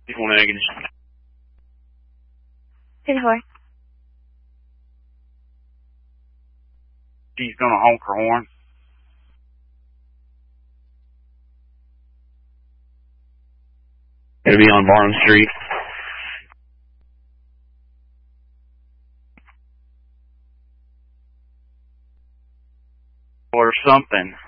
negative. 54. She's gonna honk her horn. It'll be on Barnum Street. Or something.